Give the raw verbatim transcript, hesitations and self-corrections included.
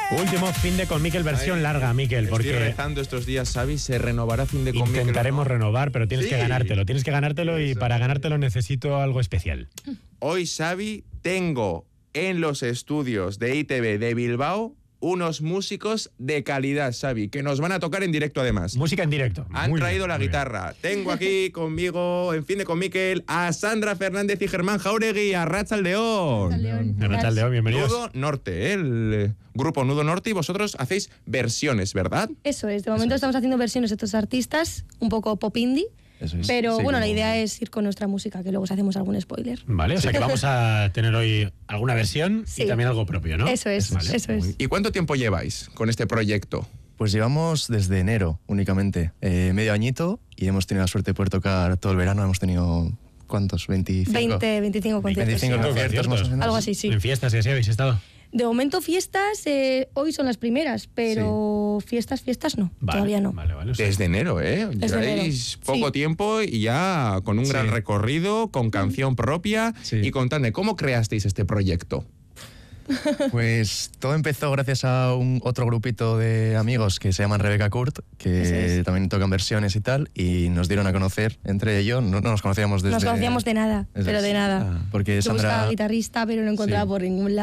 Último fin de con Miquel, versión Ay, larga, Miquel, Estoy porque rezando estos días, Xavi, se renovará fin de con Miquel, intentaremos ¿no? renovar, pero tienes Sí. que ganártelo, tienes que ganártelo y Eso. para ganártelo necesito algo especial. Hoy, Xavi, tengo en los estudios de I T V de Bilbao unos músicos de calidad, Xavi, que nos van a tocar en directo además. Música en directo. Han Muy traído bien, la muy bien. guitarra. Tengo aquí conmigo, en fin de con Miquel, a Sandra Fernández y Germán Jauregui, a Rachaldeón. Rachaldeón, bienvenidos. Nudo Norte, ¿eh? El eh, grupo Nudo Norte, y vosotros hacéis versiones, ¿verdad? Eso es, de momento estamos haciendo versiones de estos artistas, un poco pop indie, Eso es. pero Sí, bueno, la como- idea es ir con nuestra música, que luego os hacemos algún spoiler. Vale, o sea que vamos a tener hoy alguna versión Sí. y también algo propio, ¿no? Eso es, Vale. eso es. ¿Y cuánto tiempo lleváis con este proyecto? Pues llevamos desde enero únicamente, eh, medio añito, y hemos tenido la suerte de poder tocar todo el verano. Hemos tenido, ¿cuántos? veinticinco. veinte, veinticinco conciertos. veinticinco sí. conciertos más o menos. Algo así, sí. En fiestas y así habéis estado. De momento fiestas, eh, hoy son las primeras, pero fiestas, fiestas no, Vale, todavía no. Vale, vale. o sea, Desde enero, ¿eh? Desde Lleváis enero, poco sí. tiempo y ya con un Sí. gran recorrido, con canción propia. Sí. Y contadme, ¿cómo creasteis este proyecto? Pues todo empezó gracias a un otro grupito de amigos que se llaman Rebecca Kurt, Eso que es. también tocan versiones y tal, y nos dieron a conocer entre ellos. No, no nos conocíamos desde... Nos conocíamos de nada, Eso pero es. de nada. Porque Yo buscaba Sandra... guitarrista, pero no encontraba Sí. por ningún lado.